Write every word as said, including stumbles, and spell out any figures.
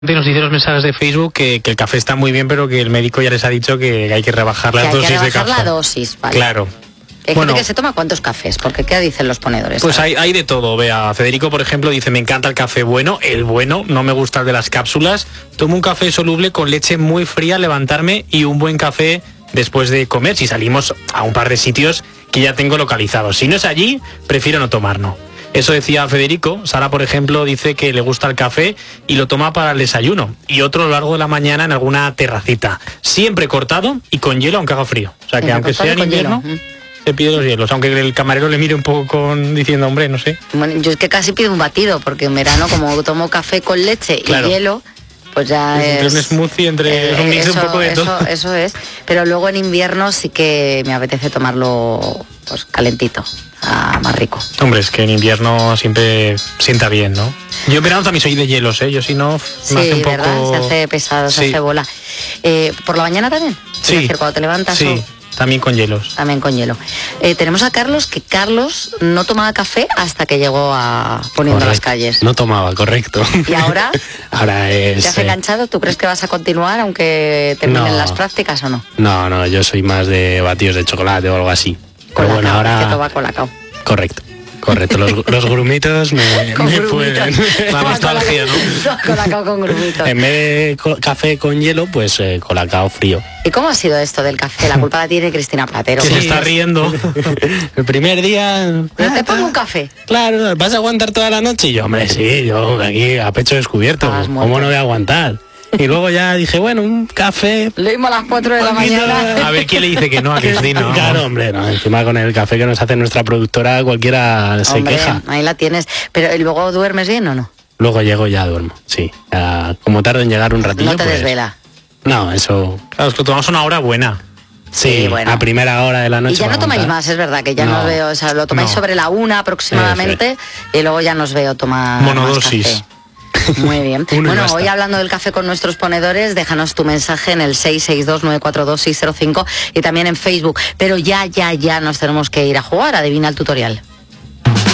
Nos dice los mensajes de Facebook que, que el café está muy bien, pero que el médico ya les ha dicho que hay que rebajar las que hay dosis que rebajar de café. la dosis, vale. Claro. Hay bueno, gente que se toma cuántos cafés, porque ¿qué dicen los ponedores? Pues hay, hay de todo, vea. Federico, por ejemplo, dice, me encanta el café bueno, el bueno, no me gusta el de las cápsulas. Tomo un café soluble con leche muy fría al levantarme y un buen café después de comer, si salimos a un par de sitios que ya tengo localizados. Si no es allí, prefiero no tomarlo. Eso decía Federico. Sara, por ejemplo, dice que le gusta el café y lo toma para el desayuno. Y otro a lo largo de la mañana en alguna terracita. Siempre cortado y con hielo, aunque haga frío. O sea, que aunque sea en invierno, se pide los hielos. Aunque el camarero le mire un poco con diciendo, hombre, no sé. Bueno, yo es que casi pido un batido, porque en verano, como tomo café con leche claro. y hielo, pues ya es... es... Entre un smoothie, entre eh, es un mix eso, de un poco de eso, todo. Eso es. Pero luego en invierno sí que me apetece tomarlo pues calentito. Ah, más rico. Hombre, es que en invierno siempre sienta bien, ¿no? Yo en verano también soy de hielos, ¿eh? Yo si no, sí, me hace un poco... ¿verdad? Se hace pesado, se sí. hace bola. Eh, ¿Por la mañana también? Sí. Es decir, cuando te levantas... Sí, o... también con hielos. También con hielo. Eh, tenemos a Carlos, que Carlos no tomaba café hasta que llegó a Poniendo correcto. las calles. No tomaba, correcto. ¿Y ahora? Ahora es... ¿Te has eh... enganchado? ¿Tú crees que vas a continuar aunque terminen no. las prácticas o no? No, no, yo soy más de batidos de chocolate o algo así. Pero Colacao, bueno, ahora... es que toma colacao. Correcto. Correcto, los, los grumitos me, me grumitos. pueden. La nostalgia, ¿no? Colacao con grumitos. En vez de co café con hielo, pues eh, colacao frío. ¿Y cómo ha sido esto del café? La culpa la tiene Cristina Platero. Que se está riendo. El primer día... ¿No te pongo un café? Claro, ¿vas a aguantar toda la noche? Y yo, hombre, sí, yo aquí a pecho descubierto. Estabas ¿Cómo muerto. no voy a aguantar? Y luego ya dije, bueno, un café... Lo mismo a las cuatro de la mañana. A ver quién le dice que no a Cristina. ¿No? Claro, hombre, no, encima con el café que nos hace nuestra productora cualquiera se Hombre, queja. ahí la tienes. Pero ¿y luego duermes bien o no? Luego llego y ya duermo, sí. Ya, como tardo en llegar un ratillo, No te pues, desvela. No, eso... Claro, es que tomamos una hora buena. Sí, Sí, bueno. a primera hora de la noche. Y ya no para tomáis aguantar. más, es verdad, que ya no, No, os veo, o sea, lo tomáis no. sobre la una aproximadamente y luego ya nos veo tomar Monodosis. más café. Muy bien. Uno y Bueno, basta. hoy hablando del café con nuestros ponedores, déjanos tu mensaje en el seis seis dos nueve cuatro dos seis cero cinco y también en Facebook. Pero ya, ya, ya nos tenemos que ir a jugar. Adivina el tutorial.